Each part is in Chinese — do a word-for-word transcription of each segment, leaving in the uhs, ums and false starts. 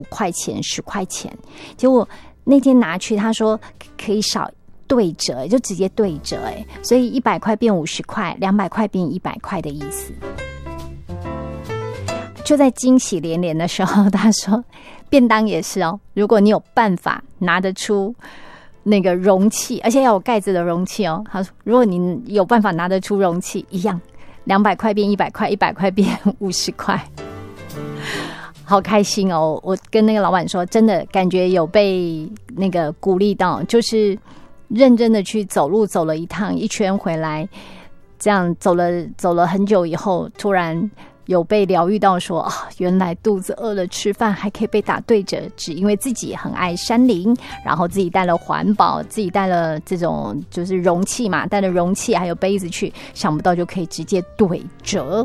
块钱、十块钱，结果那天拿去，他说可以少对折，就直接对折，哎，所以一百块变五十块，两百块变一百块的意思。就在惊喜连连的时候，他说便当也是哦，如果你有办法拿得出那个容器，而且要有盖子的容器哦，他说如果你有办法拿得出容器，一样两百块变一百块，一百块变五十块，好开心哦！我跟那个老板说，真的感觉有被那个鼓励到，就是认真的去走路，走了一趟一圈回来，这样走了走了很久以后，突然有被疗愈到说，啊，原来肚子饿了吃饭还可以被打对折，只因为自己很爱山林，然后自己带了环保，自己带了这种就是容器嘛，带了容器还有杯子去，想不到就可以直接对折。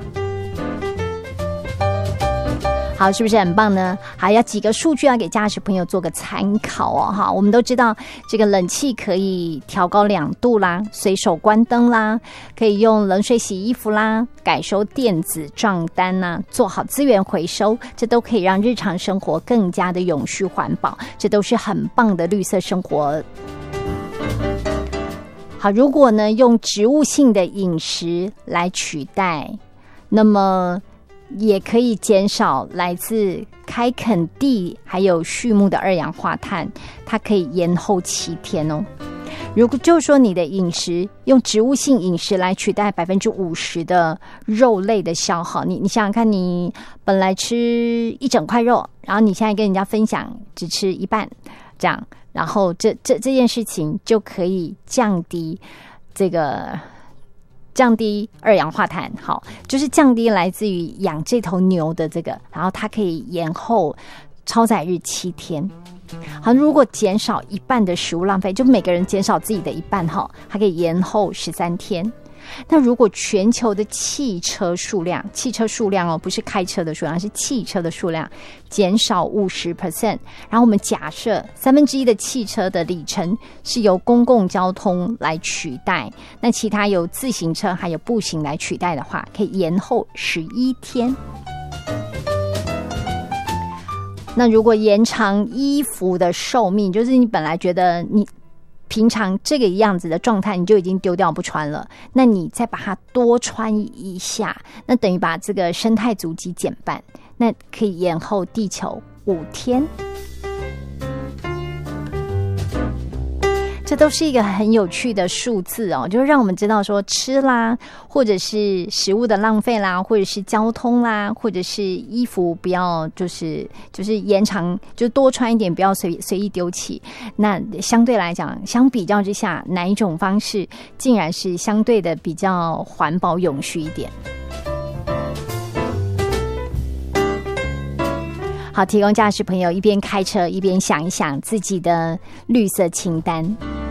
好，是不是很棒呢？还要几个数据要给驾驶朋友做个参考哦。哈，我们都知道这个冷气可以调高两度啦，随手关灯啦，可以用冷水洗衣服啦，改收电子账单啦，做好资源回收，这都可以让日常生活更加的永续环保，这都是很棒的绿色生活。好，如果呢用植物性的饮食来取代，那么也可以减少来自开垦地还有畜牧的二氧化碳，它可以延后七天哦。如果就是说你的饮食用植物性饮食来取代百分之五十的肉类的消耗，你你想想看，你本来吃一整块肉，然后你现在跟人家分享只吃一半，这样，然后这这这件事情就可以降低这个。降低二氧化碳，好，就是降低来自于养这头牛的这个，然后它可以延后超载日七天。好，如果减少一半的食物浪费，就每个人减少自己的一半哈，它可以延后十三天。那如果全球的汽车数量，汽车数量哦，不是开车的数量，是汽车的数量减少 百分之五十， 然后我们假设三分之一的汽车的里程是由公共交通来取代，那其他由自行车还有步行来取代的话，可以延后十一天。那如果延长衣服的寿命，就是你本来觉得你平常这个样子的状态你就已经丢掉不穿了，那你再把它多穿一下，那等于把这个生态足迹减半，那可以延后地球五天。这都是一个很有趣的数字哦，就是让我们知道说吃啦，或者是食物的浪费啦，或者是交通啦，或者是衣服不要就是就是延长，就多穿一点，不要随随意丢弃。那相对来讲，相比较之下，哪一种方式竟然是相对的比较环保永续一点？好，提供驾驶朋友一边开车一边想一想自己的绿色清单。